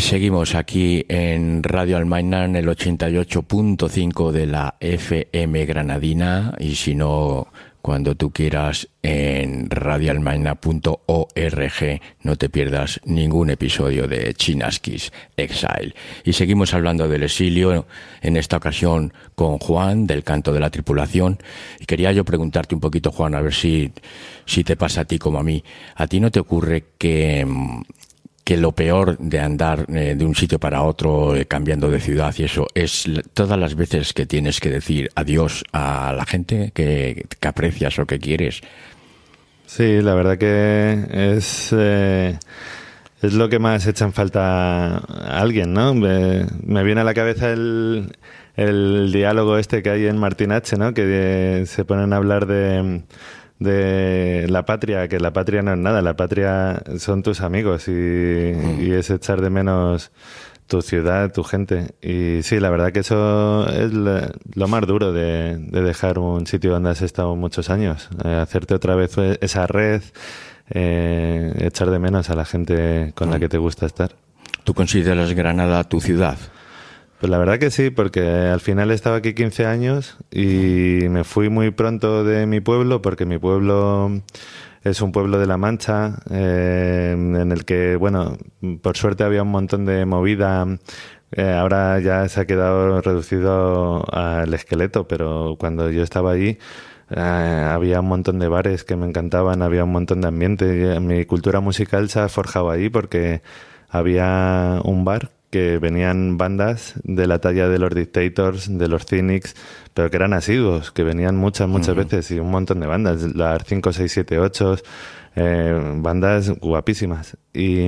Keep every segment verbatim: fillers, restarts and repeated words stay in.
Seguimos aquí en Radio Almaina en el ochenta y ocho punto cinco de la F M granadina, y si no, cuando tú quieras en radio almaina punto org. No te pierdas ningún episodio de Chinaskis Exile. Y seguimos hablando del exilio, en esta ocasión con Juan, del Canto de la Tripulación. Y quería yo preguntarte un poquito, Juan, a ver si, si te pasa a ti como a mí. ¿A ti no te ocurre que... que lo peor de andar eh, de un sitio para otro, eh, cambiando de ciudad y eso, es todas las veces que tienes que decir adiós a la gente que, que aprecias o que quieres? Sí, la verdad que es eh, es lo que más echa en falta a alguien, ¿no? Me, me viene a la cabeza el, el diálogo este que hay en Martín H., ¿no? Que de, se ponen a hablar de... de la patria, que la patria no es nada, la patria son tus amigos y, mm. y es echar de menos tu ciudad, tu gente. Y sí, la verdad que eso es lo más duro de, de dejar un sitio donde has estado muchos años, eh, hacerte otra vez esa red, eh, echar de menos a la gente con mm. la que te gusta estar. ¿Tú consideras Granada tu ciudad? Pues la verdad que sí, porque al final estaba aquí quince años y me fui muy pronto de mi pueblo, porque mi pueblo es un pueblo de La Mancha, eh, en el que, bueno, por suerte había un montón de movida. Eh, ahora ya se ha quedado reducido al esqueleto, pero cuando yo estaba allí eh, había un montón de bares que me encantaban, había un montón de ambiente. Mi cultura musical se ha forjado ahí porque había un bar que venían bandas de la talla de los Dictators, de los Cynics, pero que eran asiduos, que venían muchas, muchas uh-huh. veces, y un montón de bandas, las cinco, seis, siete, ocho, eh, bandas guapísimas. Y,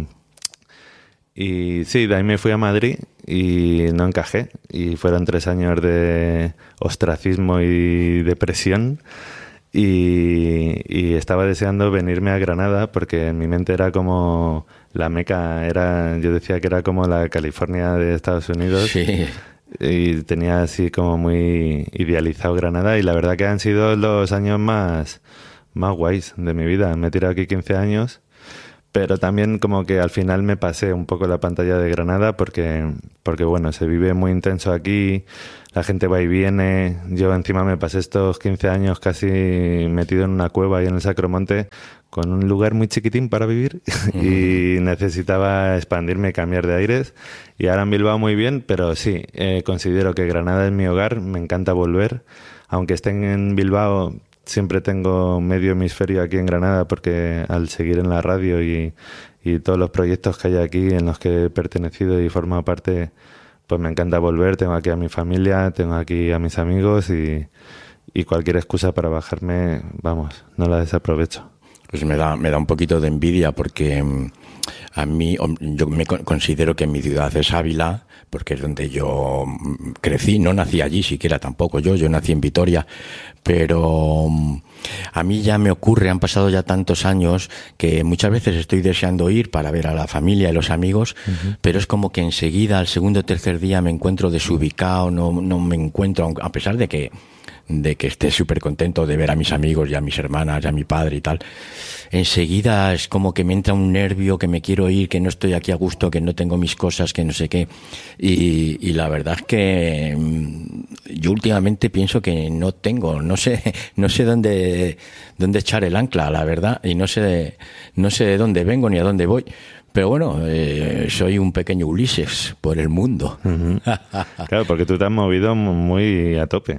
y sí, de ahí me fui a Madrid y no encajé, y fueron tres años de ostracismo y depresión. Y, y estaba deseando venirme a Granada porque en mi mente era como la Meca, era, yo decía que era como la California de Estados Unidos. Sí. Y tenía así como muy idealizado Granada, y la verdad que han sido los años más, más guays de mi vida. Me he tirado aquí quince años, pero también como que al final me pasé un poco la pantalla de Granada porque, porque bueno, se vive muy intenso aquí. La gente va y viene. Yo encima me pasé estos quince años casi metido en una cueva ahí en el Sacromonte, con un lugar muy chiquitín para vivir uh-huh. y necesitaba expandirme, cambiar de aires. Y ahora en Bilbao muy bien, pero sí, eh, considero que Granada es mi hogar, me encanta volver. Aunque estén en Bilbao, siempre tengo medio hemisferio aquí en Granada, porque al seguir en la radio y, y todos los proyectos que hay aquí en los que he pertenecido y formado parte, pues me encanta volver. Tengo aquí a mi familia, tengo aquí a mis amigos, y, y cualquier excusa para bajarme, vamos, no la desaprovecho. Pues me da, me da un poquito de envidia, porque a mí, yo me considero que mi ciudad es Ávila, porque es donde yo crecí. No nací allí siquiera tampoco yo, yo nací en Vitoria, pero a mí ya me ocurre, han pasado ya tantos años que muchas veces estoy deseando ir para ver a la familia y los amigos, uh-huh. pero es como que enseguida, al segundo o tercer día, me encuentro desubicado, no, no me encuentro, a pesar de que de que esté súper contento de ver a mis amigos y a mis hermanas y a mi padre y tal. Enseguida es como que me entra un nervio, que me quiero ir, que no estoy aquí a gusto, que no tengo mis cosas, que no sé qué. Y, y la verdad es que yo últimamente pienso que no tengo, no sé, no sé dónde, dónde echar el ancla, la verdad, y no sé, no sé de dónde vengo ni a dónde voy. Pero bueno, eh, soy un pequeño Ulises por el mundo. Uh-huh. Claro, porque tú te has movido muy a tope.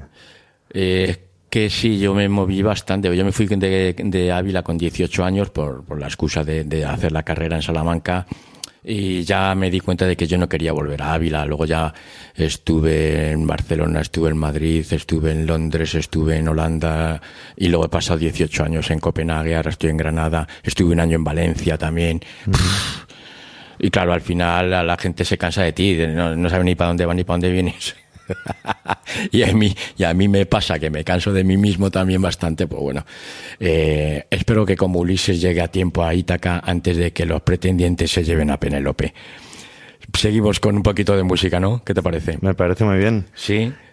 Eh, que sí, yo me moví bastante. Yo me fui de, de Ávila con dieciocho años por, por la excusa de, de hacer la carrera en Salamanca, y ya me di cuenta de que yo no quería volver a Ávila. Luego ya estuve en Barcelona, estuve en Madrid, estuve en Londres, estuve en Holanda, y luego he pasado dieciocho años en Copenhague, ahora estoy en Granada, estuve un año en Valencia también. Mm. Y claro, al final la gente se cansa de ti, no, no sabe ni para dónde vas ni para dónde vienes. y, a mí, y a mí me pasa que me canso de mí mismo también bastante. Pues bueno, eh, espero que como Ulises llegue a tiempo a Ítaca antes de que los pretendientes se lleven a Penélope. Seguimos con un poquito de música, ¿no? ¿Qué te parece? Me parece muy bien. Sí.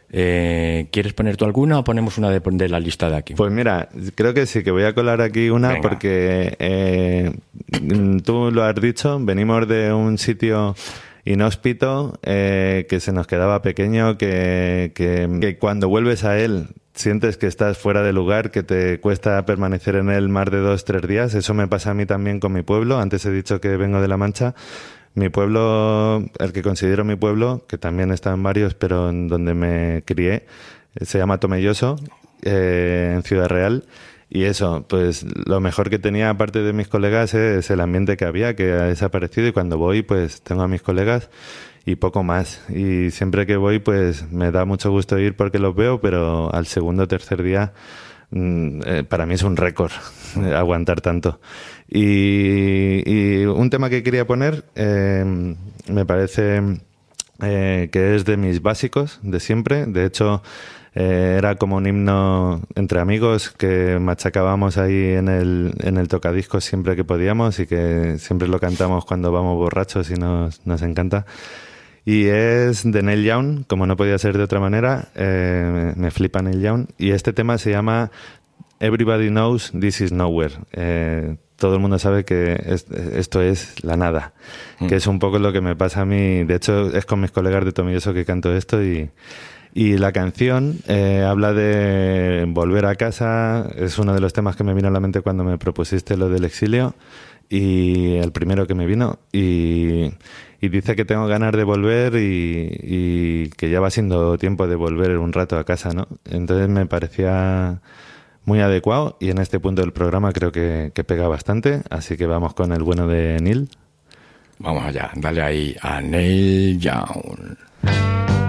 Eh, ¿Quieres poner tú alguna o ponemos una de, de la lista de aquí? Pues mira, creo que sí, que voy a colar aquí una. Venga. Porque eh, tú lo has dicho, venimos de un sitio inhóspito eh, que se nos quedaba pequeño, que, que, que cuando vuelves a él sientes que estás fuera de lugar, que te cuesta permanecer en él más de dos, tres días. Eso me pasa a mí también con mi pueblo. Antes he dicho que vengo de La Mancha. Mi pueblo, el que considero mi pueblo, que también está en varios, pero en donde me crié, se llama Tomelloso, eh, en Ciudad Real. Y eso, pues lo mejor que tenía, aparte de mis colegas, es el ambiente que había, que ha desaparecido. Y cuando voy, pues tengo a mis colegas y poco más. Y siempre que voy, pues me da mucho gusto ir porque los veo, pero al segundo o tercer día, mmm, eh, para mí es un récord aguantar tanto. Y, y un tema que quería poner, eh, me parece eh, que es de mis básicos de siempre. De hecho, eh, era como un himno entre amigos que machacábamos ahí en el, en el tocadiscos siempre que podíamos y que siempre lo cantamos cuando vamos borrachos y nos, nos encanta. Y es de Neil Young, como no podía ser de otra manera. Eh, me, me flipa Neil Young. Y este tema se llama Everybody Knows This Is Nowhere. Eh, todo el mundo sabe que es, esto es la nada, mm. que es un poco lo que me pasa a mí. De hecho, es con mis colegas de Tomelloso que canto esto y, y la canción eh, habla de volver a casa. Es uno de los temas que me vino a la mente cuando me propusiste lo del exilio y el primero que me vino. Y, y dice que tengo ganas de volver y, y que ya va siendo tiempo de volver un rato a casa, ¿no? Entonces me parecía muy adecuado y en este punto del programa creo que, que pega bastante, así que vamos con el bueno de Neil. Vamos allá, dale ahí a Neil Young.